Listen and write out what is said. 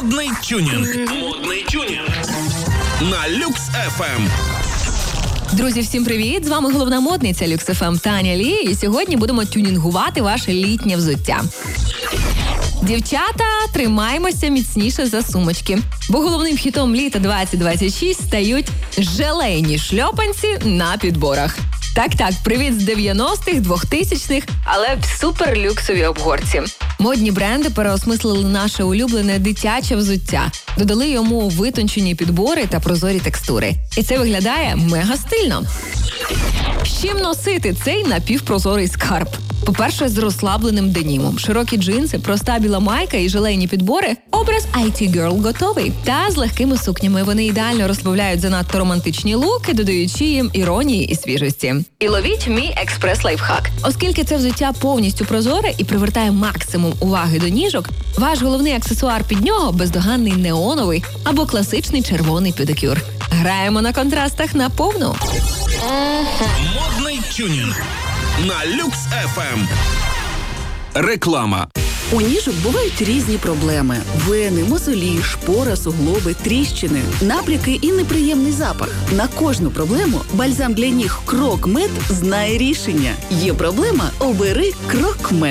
Модний тюнінг. Модний тюнінг. На Люкс ФМ. Друзі, всім привіт! З вами головна модниця Люкс ФМ Таня Лі. І сьогодні будемо тюнінгувати ваше літнє взуття. Дівчата, тримаймося міцніше за сумочки. Бо головним хітом літа 2026 стають желейні шльопанці на підборах. Так, привіт з 90-х, 2000-х, але в суперлюксовій обгорці. Модні бренди переосмислили наше улюблене дитяче взуття. Додали йому витончені підбори та прозорі текстури. І це виглядає мега стильно. З чим носити цей напівпрозорий скарб? По-перше, з розслабленим денімом. Широкі джинси, проста біла майка і желейні підбори – образ IT-girl готовий. Та з легкими сукнями вони ідеально розбавляють занадто романтичні луки, додаючи їм іронії і свіжості. І ловіть мій експрес-лайфхак. Оскільки це взуття повністю прозоре і привертає максимум уваги до ніжок, ваш головний аксесуар під нього – бездоганний неоновий або класичний червоний педикюр. Граємо на контрастах на повну. Модний тюнінг. На Люкс ФМ. Реклама. У ніжок бувають різні проблеми. Вени, мозолі, шпора, суглоби, тріщини, набряки і неприємний запах. На кожну проблему бальзам для ніг Крок Мед знає рішення. Є проблема – обери Крок Мед.